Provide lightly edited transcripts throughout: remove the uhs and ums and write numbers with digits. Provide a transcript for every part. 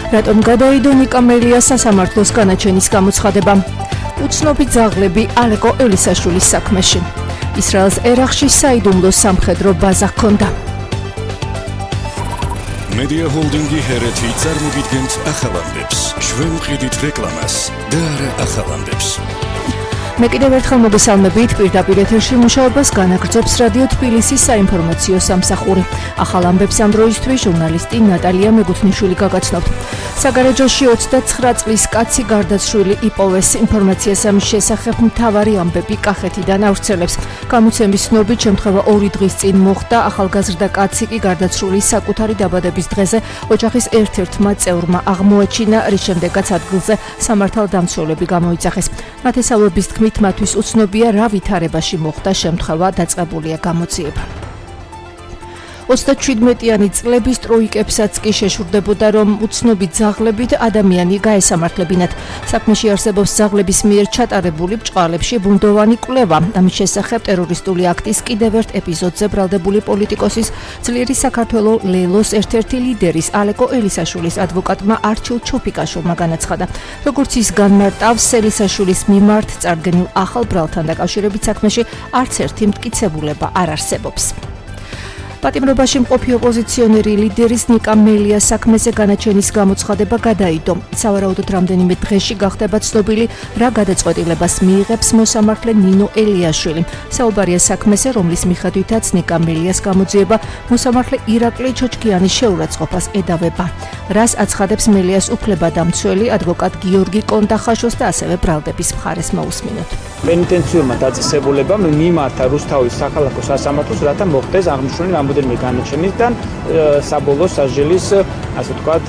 რატომ გადაიდო ნიკა მელიას სასამართლოს განაჩენის გამოცხადება? უცნობი ძაღლები ალეკო ელისაშვილის საქმეში. ისრაელს ერაყში საიდუმლო სამხედრო ბაზა ჰქონდა. Media Holding-ი ჰერეთი წარმოგიდგენთ ახალამდებს. ჩვენ ვყიდით რეკლამას და არა ახალამდებს. მე კიდევ ერთხელ მოგესალმებით, პირდაპირ ეთერში მუშაობას განაგრძობს რადიო თბილისის საინფორმაციო სამსახური. ახალ ამბებს ამ დროისთვის ჟურნალისტი ნატალია მეგუთნიშვილი გაგაცნობთ. საგარეჯოში 29 წლის კაცი გარდაცვლილი იპოვეს. ინფორმაციას ამის შესახებ მთავარი ამბები კახეთიდან ავრცელებს. გამოცემის ცნობით შემთხვევა 2 დღის წინ მოხდა. ახალგაზრდა კაცი კი გარდაცვლილი საკუთარი დაბადების დღეზე ოჯახის ერთ-ერთმა წევრმა აღმოაჩინა, რის შემდეგაც ადგილზე სამართალდამცველები გამოიძახეს. ნათესავების თქმით, მათთვის უცნობია რა ვითარებაში მოხდა შემთხვევა, დაწყებულია გამოძიება. 37-იანი წლების ტროიკებსაც კი შეშურდებოდა, რომ უცნობი ძაღლებით ადამიანი გაესამართლებინათ. საქმეში არსებობს ძაღლების მიერ ჩატარებული ბრჭყალებში ბუნდოვანი კვლევა. ამის შესახებ ტერორისტული აქტის კიდევ ერთ ეპიზოდზე ბრალდებული პოლიტიკოსის ძლიერი საქართველოს ლელოს ერთ-ერთი ლიდერის ალეკო ელისაშვილის ადვოკატმა არჩილ ჩოფიკაშვილმა განაცხადა. როგორც ის განმარტავს, ელისაშვილის მიმართ წარდგენილ ახალ ბრალთან დაკავშირებით საქმეში არც ერთი მტკიცებულება არ არსებობს. პატიმრობაში მყოფი ოპოზიციონერი ლიდერის ნიკა მელიას საქმეზე განაჩენის გამოცხადება გადაიდო. სავარაუდოდ რამდენიმე დღეში გახდება ცნობილი, რა გადაწყვეტილებას მიიღებს მოსამართლე ნინო ელიაშვილი. საუბარია საქმეზე, რომლის მიხედვითაც ნიკა მელიას გამოძიება მოსამართლე ირაკლი ჩოჩკიანის შეურაცხყოფას ედავება. რას აცხადებს მელიას უფლებადამცველი ადვოკატ გიორგი კონდახაშოს და ასევე ბრალდების მხარეს მოусმინოთ. პენიტენციურმა დაწესებულებამ მიმართა რუსთავის საქალაქო სასამართლოს, რათა მოხდეს აღნიშნული რამოდენიმე განაჩენისგან საბოლოო სასჯელის, ასე ვთქვათ,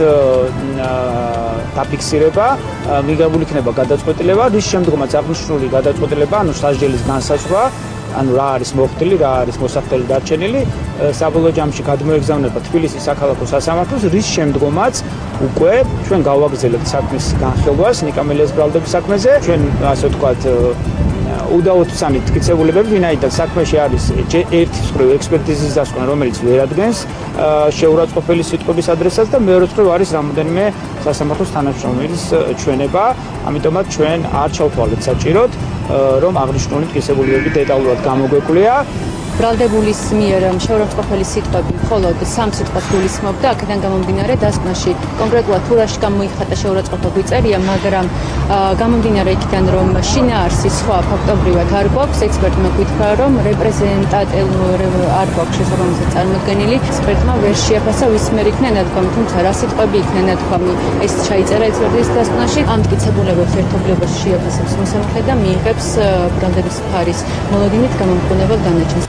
დაფიქსირება, მიღებული იქნება გადაწყვეტილება, რის შემდგომაც აღნიშნული გადაწყვეტილება, ანუ სასჯელის განსაზღვრა, ანუ რა არის მოხდილი, რა არის მოსახდელი დარჩენილი, საბოლოო ჯამში გადმოეგზავნება თბილისის საქალაქო სასამართლოს, რის შემდგომაც უკვე ჩვენ გავაგრძელებთ საქმის განხილვას ნიკა მელიას ბრალდების საქმეზე. ჩვენ, ასე ვთქვათ, უდაოდ-სამი მტკიცებულებები, ვინაიდან საქმეში არის ერთი მხრივ ექსპერტიზის დასკვნა, რომელიც ვერ ადგენს შეურაცხყოფელი სიტყვების ადრესას და მეორე მხრივ არის რამოდენიმე სასამართლოს თანამშრომლის ჩვენება, ამიტომაც ჩვენ არ ჩავთვალეთ საჭიროდ, რომ აღნიშნული მტკიცებულებები დეტალურად გამოგვეკვლიათ. ბრალდებულის მიერ შეურაცხყოფელი სიტყვები მხოლოდ 3 სიტყვას გულისხმობდა, აქედან გამომდინარე დასკვნაში კონკრეტულად თუ რაში გამოიხატა შეურაცხყოფა გვიწერია, მაგრამ გამომდინარე იქიდან, რომ შინაარსის სხვა ფაქტობრივად არ გვაქვს, ექსპერტმა გითხრა, რომ რეპრეზენტატიული არ გვაქვს შესაბამისად წარმოდგენილი, ექსპერტმა ვერ შეაფასა ვის მიერ იქნა ნათქვამი, თუმცა რა სიტყვები იქნა ნათქვამი, ეს ჩაიწერა ექსპერტის დასკვნაში. ამ მტკიცებულებებს ერთობლიობაში შეაფასებს მოსამართლე და მიიღებს ბრალდების მხარის მოლოდინით გამომხმარებელ განაჩენს.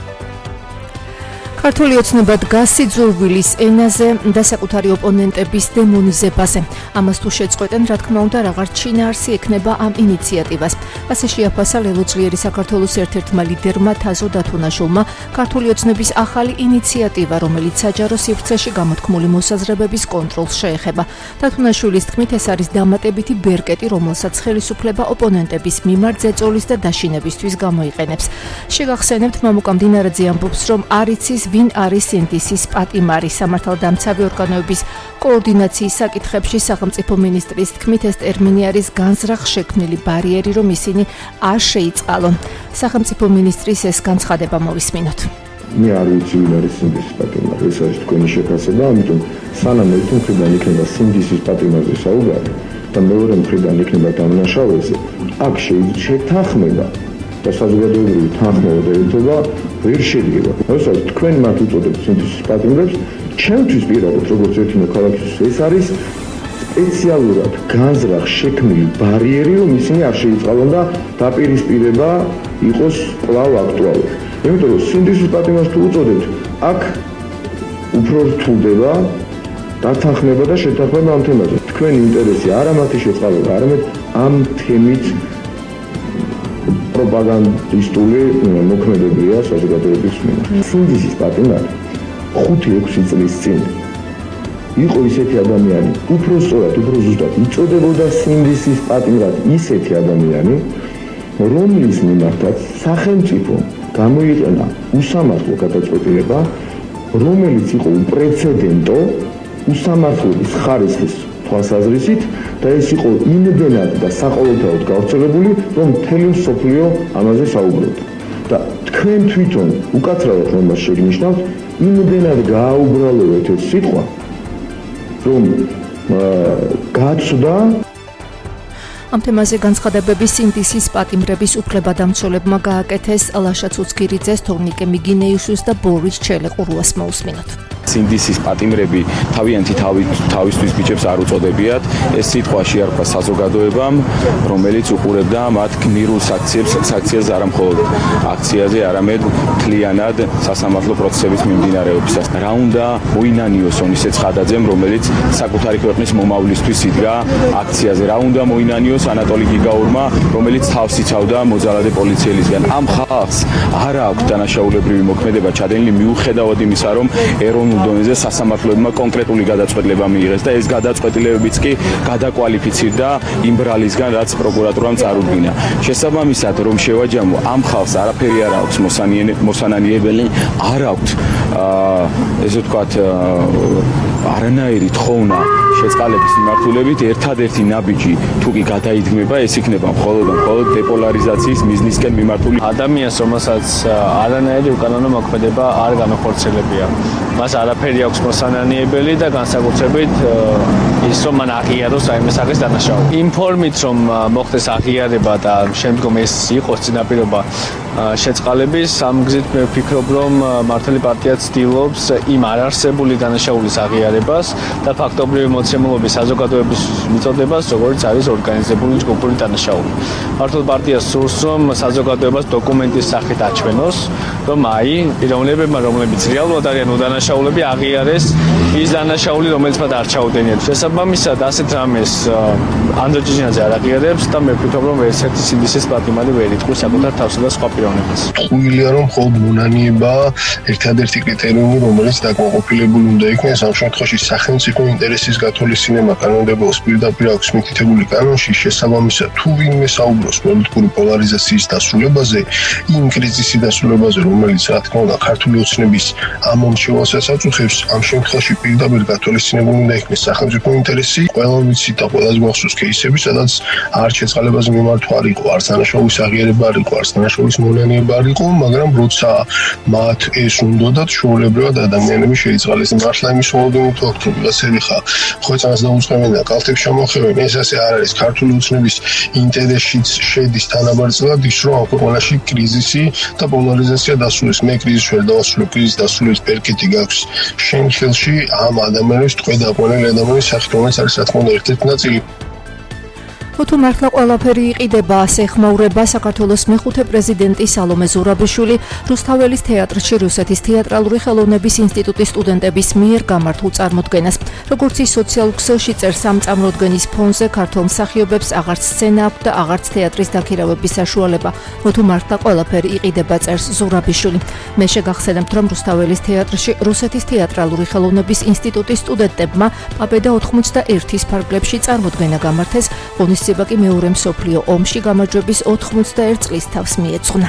ქართული ოცნება დგას სიძულვილის ენაზე და საკუთარი ოპონენტების დემონიზებაზე. ამას თუ შეწყვეტენ, რა თქმა უნდა, რაღაც შინაარსი ექნება ამ ინიციატივას. ასე შეაფასა ლელო ძლიერი საქართველოს ერთ-ერთმა ლიდერმა თაზო დათუნაშვილმა ქართული ოცნების ახალი ინიციატივა, რომელიც საჯარო სივრცეში გამოთქმული მოსაზრებების კონტროლს შეეხება. დათუნაშვილის თქმით, ეს არის დამატებითი ბერკეტი, რომელსაც ხელისუფლება ოპონენტების მიმართ ზეწოლის და დაშინებისთვის გამოიყენებს. შეგახსენებთ, მამუკა მდინარაძე ამბობს, რომ არ იცის ვინ არის სინდისის პატიმარი. სამართალდამცავი ორგანოების კოორდინაციის საკითხებში სახელმწიფო მინისტრის თქმით, ეს ტერმინი არის განზრახ შექმნილი ბარიერი, რომ ისინი არ შეიწყალონ. სახელმწიფო მინისტრის ეს განცხადება მოვისმინოთ. მე არ ვიცი ვინ არის სინდისის პატიმარი, ეს არის თქვენი შეფასება, ამიტომ სანამ ერთი მხრიდან იქნება სინდისის პატიმარზე საუბარი და მეორე მხრიდან იქნება დამნაშავეზე, აქ შეთანხმება და საზოგადოებრივი თანხმობა და ერთობა ვერ შედგება. რასაც თქვენ მათ უწოდებთ სინდისის პატიმრებს, ჩემთვის პირადად როგორც ერთი მოქალაქისთვის ეს არის სპეციალურად განზრახ შექმნილი ბარიერი, რომ ისინი არ შეიწყალონ და დაპირისპირება იყოს კვლავ აქტუალური. იმიტომ რომ სინდისის პატიმარს თუ უწოდებთ, აქ უფრო რთულდება დათანხმება და შეთანხმება ამ თემაზე. თქვენი ინტერესი არა მათი შეწყალება, არამედ ამ თემით პროპაგანდისტული მოქმედებია საზოგადოების მიმართ. სინდისის პატიმარი 5-6 წლის წინ იყო ისეთი ადამიანი, უფრო სწორად, უფრო ზუსტად იწოდებოდა სინდისის პატიმრად ისეთი ადამიანი, რომლის მიმართაც სახელმწიფო გამოიყენა უსამართლო გადაწყვეტილება, რომელიც იყო უპრეცედენტო უსამართლობის ხარისხის თვალსაზრისით და ეს იყო იმდენად და საყოველთაოდ გავრცელებული, რომ მთელი მსოფლიო ამაზე საუბრობდა. და თქვენ თვითონ უკაცრავად რომ მას შეგნიშნავთ, იმდენად გააუბრალო ერთ სიტყვა, რომ გაცვდა ამ თემაზე განცხადებები სინდისის პატიმრების უფლებადამცველებმა გააკეთეს ლაშა ცუცქირიძეს, თორნიკე მიგინეიუსის და ბორის ჩელეყურუას მოусმინოთ. სინდისის პატიმრები თავიანთი თავისთვის ბიჭებს არ უწოდებიათ. ეს სიტყვა შეარქვა საზოგადოებამ, რომელიც უყურებდა მათ გმირულ აქციებს არა მხოლოდ აქციაზე, არამედ მთლიანად სასამართლო პროცესების მიმდინარეობისას. რა უნდა მოინანიოსონ ისეთ ხადაძემ, რომელიც საკუთარი ქვეყნის მომავლისთვის იდგა აქციაზე. რა უნდა მოინანიოს ანატოლი გიგაურმა, რომელიც თავს იცავდა მოძალადე პოლიციელისგან. ამ ხალხს არ აქვს დანაშაულებრივი მოქმედება ჩადენილი მიუხედავად იმისა, რომ ეროვნულ დონეზე სასამართლოებმა კონკრეტული გადაწყვეტილება მიიღეს და ეს გადაწყვეტილებებიც კი გადაკვალიფიცირდა იმ ბრალისგან, რაც პროკურატურამ წარუდგინა. შესაბამისად, რომ შევაჯამო, ამ ხალხს არაფერი არ აქვს მოსანანიებელი, არ აქვს ესე ვთქვათ არანაირი თხოვნა შეწყალების მიმართულებით. ერთადერთი ნაბიჯი თუ კი გადაიდგმება, ეს იქნება მხოლოდ დეპოლარიზაციის მიზნისკენ მიმართული. ადამიანს, რომელსაც არანაირი უკანონო მოქმედება არ განახორციელებია, მას არაფერი აქვს მოსანანიებელი და განსაკუთრებით ის, რომ მან აღიაროს რაიმე სახის დანაშაული. იმ ფორმით, რომ მოხდეს აღიარება და შემდგომ ეს იყოს წინაპირობა შეწყალების, ამ გზით მე ვფიქრობ, რომ მართალი პარტია ცდილობს იმ არარსებული დანაშაულის აღიარებას და ფაქტობრივი მოცემულობის საზოგადოების მიწოდებას, როგორც არის ორგანიზებული ჯგუფური დანაშაული. მართალ პარტიას სურს, რომ საზოგადოებას დოკუმენტის სახით აჩვენოს, რომ აი, პიროვნებებმა, რომლებიც რეალურად არიან უდანაშაულები, აღიარეს ის დანაშაული, რომელიც მათ არ ჩაუდენიათ. შესაბამისად, ასეთ რამეს ანდრე ჭიჭინაძე არ აღიარებს და მე ვფიქრობ, რომ ერთ-ერთი სინდისის პატიმარი ვერ იტყვის საკუთარ თავსა და სხვა პიროვნებას. ტყუილია, რომ მხოლოდ მონანიება ერთადერთი კრიტერიუმი, რომელიც დაკმაყოფილებული უნდა იქნეს, ამ შემთხვევაში სახელმწიფო ინტერესის გათვალისწინება კანონმდებლობის პირდაპირ აქვს მითითებული კანონში. შესაბამისად, თუ ვინმე საუბრობს პოლიტიკური პოლარიზაციის დასრულებაზე, იმ კრიზისის დასრულებაზე, რომელიც რა თქმა უნდა ქართული ოცნების ამომრჩევალსაც აწუხებს, ამ შემთხვევაში პირდაპირ გათვალისწინებული უნდა იქნეს სახელმწიფო ინტერესი. ყველა ვიცით და ყველას გვახსოვს кейსები, სადაც არც შეწყალებაზე მიმართვა არ იყო, არც დანაშაულის აღიარება არ იყო, არც დანაშაულის მონანიება არ იყო, მაგრამ როცა მათ ეს უნდათ, ჩვეულებრივად ადამიანები შეიწყალეს. მართლა იმის მოლოდინით ვაქვთ, რომ ვიღაცები ხოჭანას დაუწყებენ და კალთებს ჩამოხევენ. ეს ასე არ არის. ქართული ოცნების ინტერესშიც შედის თანაბარწლად ის, რომ ამ ქვეყანაში კრიზისი და პოლარიზაცია დასრულდეს. მე კრიზისს ვერ დავასრულებ, კრიზისის დასრულების პერკეტი გაქვს შენ ხელში ამ ადამიანებს ტყვე დაყვანილი ადამიანის სახით, რომელიც არის რა თქმა უნდა ერთ-ერთი ნაწილი. თუ მართლა ყველაფერი იყიდება, ასე ხმაურება საქართველოს მეხუთე პრეზიდენტი სალომე ზურაბიშვილი რუსთაველის თეატრში რუსეთის თეატრალური ხელოვნების ინსტიტუტის სტუდენტების მიერ გამართულ წარმოდგენას. როგორც ის სოციალურ ქსელში წერს, ამ წარმოდგენის ფონზე ქართულ მსახიობებს აღარც სცენა აქვთ და აღარც თეატრის დაქირავების საშუალება. თუ მართლა ყველაფერი იყიდება, წერს ზურაბიშვილი. მე შეგახსენებთ, რომ რუსთაველის თეატრში რუსეთის თეატრალური ხელოვნების ინსტიტუტის სტუდენტებმა პაბედა 91-ის ფარგლებში წარმოდგენა გამართეს, ღონისძიება კი მეორე მსოფლიო ომში გამარჯვების 91 წლის თავს მიეძღვნა.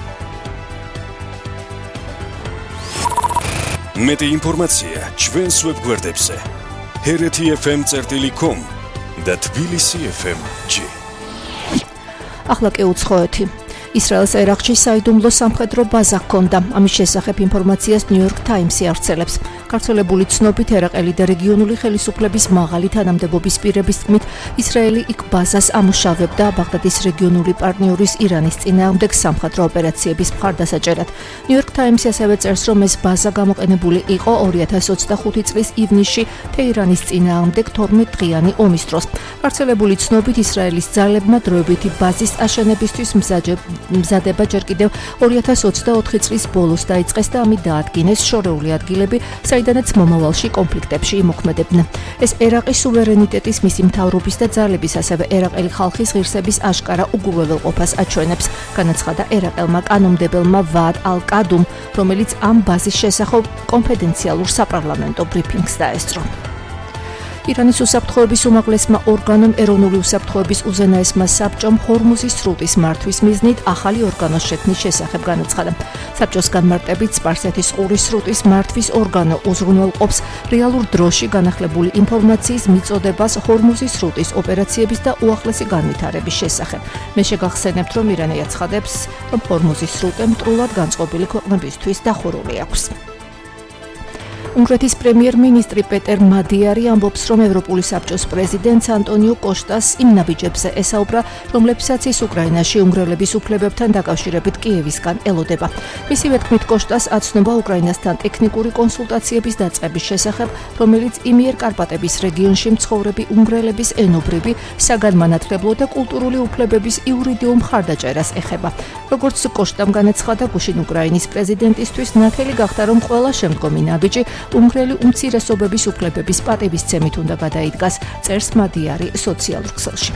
მეტი ინფორმაცია ჩვენს ვებგვერდებზე hrt.fm.com და tbilisi.fm.g. ახლა კი უცხოეთი. ისრაელს ერაყში საიდუმლო სამხედრო ბაზა ჰქონდა. ამის შესახებ ინფორმაციას New York Times-ი ავრცელებს. გავრცელებული ცნობით, ერაყელი და რეგიონული ხელისუფლების მაღალი თანამდებობის პირების თქმით, ისრაელი იქ ბაზას ამუშავებდა ბაღდადის რეგიონული პარტნიორის ირანის წინააღმდეგ სამხედრო ოპერაციების მხარდასაჭერად. New York Times-ი ასევე წერს, რომ ეს ბაზა გამოყენებული იყო 2025 წლის ივნისში თეირანის წინააღმდეგ 12 დღიანი ომის დროს. გავრცელებული ცნობით, ისრაელის ძალებმა დროებითი ბაზის აშენებისთვის მზადება ჯერ კიდევ 2024 წლის ბოლოს დაიწყეს და ამით დაადგინეს შორეული ადგილები, საიდანაც მომავალში კონფლიქტებში იმოქმედებდნენ. ეს ერაყის სუვერენიტეტის, მისი მთავრობის და ძალების, ასევე ერაყელი ხალხის ღირსების აშკარა უგურვებელყოფას აჩვენებს, განაცხადა ერაყელმა კანონმდებელმა ვაად ალ-კადუმ, რომელიც ამ ბაზის შესახებ კონფიდენციალურ საპარლამენტო ბრიფინგს დაესწრო. ირანის უსაფრთხოების უმაღლესმა ორგანომ ეროვნული უსაფრთხოების უზენაესმა საბჭომ ჰორმუზის სრუტის მართვის მიზნით ახალი ორგანოს შექმნის შესახებ განაცხადა. საბჭოს განმარტებით სპარსეთის ყურის სრუტის მართვის ორგანო უზრუნველყოფს რეალურ დროში განახლებული ინფორმაციის მიწოდებას ჰორმუზის სრუტის ოპერაციების და უახლესი განვითარების შესახებ. მე შეგახსენებთ, რომ ირანი აცხადებს, რომ ჰორმუზის სრუტე მტრულად განწყობილი ქვეყნებისთვის დახურული აქვს. უნგრეთის პრემიერ-მინისტრი პეტერ მადიარი ამბობს, რომ ევროპული საბჭოს პრეზიდენტს ანტონიო კოშტას იმ ნაბიჯებზე ესაუბრა, რომლებსაც ის უკრაინაში უნგრელების უფლებებთან დაკავშირებით კიევისგან ელოდება. მისივე თქმით, კოშტას აცნობა უკრაინასთან ტექნიკური კონსულტაციების დაწყების შესახებ, რომელიც იმიერკარპატების რეგიონში მცხოვრები უნგრელების ენობრივი, საგანმანათლებლო და კულტურული უფლებების იურიდიულ მხარდაჭერას ეხება. როგორც კოშტამ განაცხადა, გუშინ უკრაინის პრეზიდენტისთვის ნათელი გახდა, რომ ყველა შემდგომი ნაბიჯი უნგრელი უმცირესობების უფლებების პატივისცემით უნდა გადაიდგას, წერს მადიარი სოციალურ ქსელში.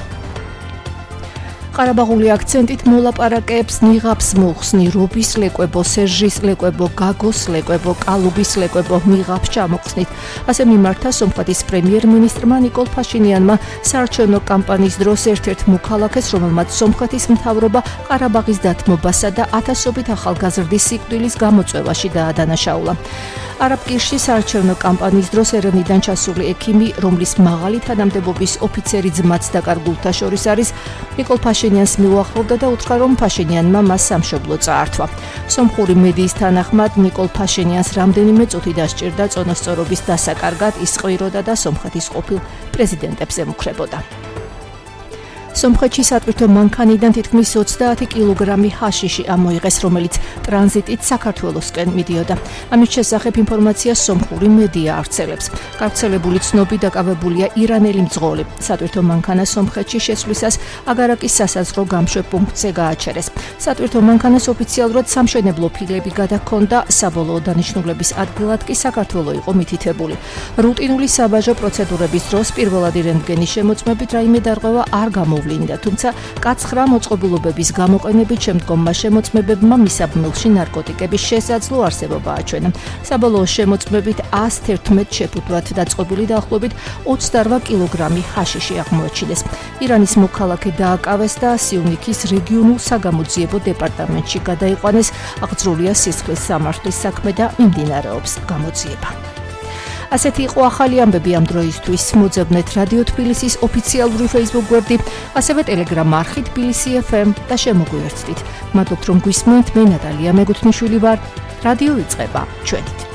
ყარაბაღული აქცენტით მოლაპარაკეებს ნიღაბს მოხსნი, რობის ლეკვებო, სერჟის ლეკვებო, გაგოს ლეკვებო, კალუბის ლეკვებო ნიღაბს ჩამოხსნით. ასე მიმართა სომხეთის პრემიერ-მინისტრმა ნიკოლ ფაშინიანმა საარჩევნო კამპანიის დროს ერთ-ერთ მოქალაქეს, რომელმაც სომხეთის მთავრობა ყარაბაღის დათმობასა და ათასობით ახალგაზრდის სიკვდილის გამოწვევაში დაადანაშაულა. არაბკირში საარჩევნო კამპანიის დროს ერევნიდან ჩასული ექიმი, რომლის მაღალი თანამდებობის ოფიცერი ძმაც დაკარგულთა შორის არის, ნიკოლ ფაშინიანს მიუახლოვდა და უთხრა, რომ ფაშინიანმა მას სამშობლო წაართვა. სომხური მედიის თანახმად, ნიკოლ ფაშინიანს რამდენიმე წუთი დასჭირდა წონასწორობის დასაკარგად, ის ყვიროდა და სომხეთის ყოფილ პრეზიდენტებს ემუქრებოდა. სომხეთში სატვირთო მანქანიდან თითქმის 30 კილოგრამი ჰაშიში ამოიღეს, რომელიც ტრანზიტით საქართველოსკენ მიდიოდა. ამის შესახებ ინფორმაციას სომხური მედია ავრცელებს. გავრცელებული ცნობით დაკავებულია ირანელი მძღოლი. სატვირთო მანქანა სომხეთში შესვლისას აგარაკის სასაზღვრო გამშვებ პუნქტზე გააჩერეს. სატვირთო მანქანას ოფიციალურად სამშენებლო ფილები გადაჰქონდა, საბოლოო დანიშნულების ადგილად კი საქართველო იყო მითითებული. რუტინული საბაჟო პროცედურების დროს პირველადი რენტგენის შემოწმებით რაიმე დარღვევა არ გამოვლინდა, თუმცა კაცხრა მოწყობილობების გამოყენებით შემდგომმა შემოწმებებმა მისაბმილში ნარკოტიკების შესაძლო არსებობა აჩვენა. საბოლოო შემოწმებით 111 შეფუთვად დაწყობილი დაახლოებით 28 კილოგრამი ჰაშიში აღმოაჩინეს. ირანის მოქალაქე დააკავეს და სიუნიქის რეგიონულ საგამოძიებო დეპარტამენტში გადაიყვანეს. აღძრულია სისხლის სამართლის საქმე და მიმდინარეობს გამოძიება. ასეთი იყო ახალი ამბები ამ დროისთვის. მოძებნეთ რადიო თბილისის ოფიციალური Facebook გვერდი, ასევე Telegram არხი თბილისი FM და შემოგვიერთდით. მადლობთ, რომ გვისმენთ. მე ნატალია მეგუთნიშვილი ვარ. რადიო იწყება ჩვენით.